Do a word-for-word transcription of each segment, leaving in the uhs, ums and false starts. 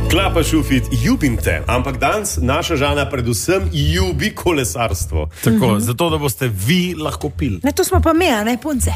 Klapa šufit, ljubim te, ampak danes naša Žana predvsem ljubi kolesarstvo. Tako, mm-hmm. zato da boste vi lahko pili. Ne, to smo pa mi, a ne punce.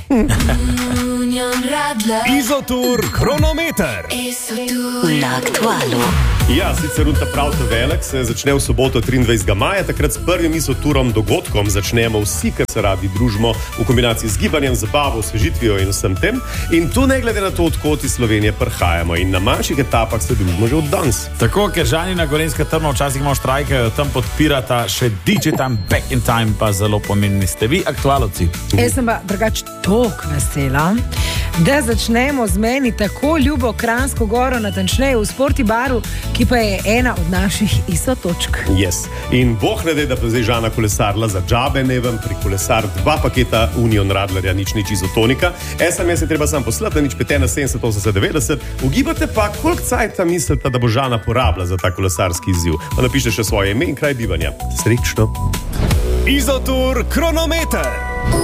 Izotur kronometer. Na aktualu. Ja, sicer unta prav ta velik se začne v soboto triindvajsetega maja, takrat s prvim izoturom dogodkom začnemo vsi, kar se radi družimo v kombinaciji z gibanjem, zabavo, osvežitvijo in vsem tem. In tu ne glede na to, odkot iz Slovenije prihajamo in na manjših etapah se družimo že od danes. Tako, ker Žanina Gorenjska Trno včasih malo štrajkajo, tam podpirata še D J Time, Back in Time, pa zelo pomembni ste vi, aktualovci. Jaz sem pa drugač tok vesela, da začnemo z meni tako ljubo Kranjsko goro, natančneje v Sporti baru, ki pa je ena od naših istotočk. Yes. In boh ne de, da pa zdaj Žana kolesarla za džabe, ne vem, pri kolesar dva paketa Union Radlerja, nič nič izotonika. S M S je treba sam poslati, na nič pet ena sedemdeset osemdeset devetdeset. Ugibate pa, koliko cajta mislite, da bo Žana porabila za ta kolesarski izziv. Pa napište še svoje ime in kraj bivanja. Srečno. Izotur kronometer.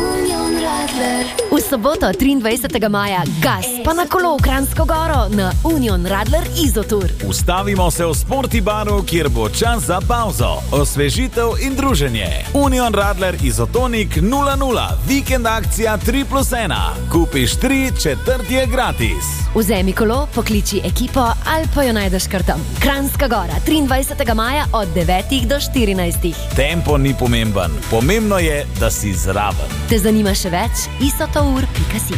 V soboto triindvajsetega maja gas pa na kolo v Kranjsko goro na Union Radler Izotur. Ustavimo se v Sporti baru, kjer bo čas za pauzo, osvežitev in druženje. Union Radler Izotonik nula nula, vikend akcija tri plus ena. Kupiš tri, četrt je gratis. Vzemi kolo, pokliči ekipo ali pa jo najdeš kar tam. Kranjska gora, triindvajsetega maja od devetih do štirinajstih. Tempo ni pomemben, pomembno je, da si zraven. Te zanima še več? isotour pika si.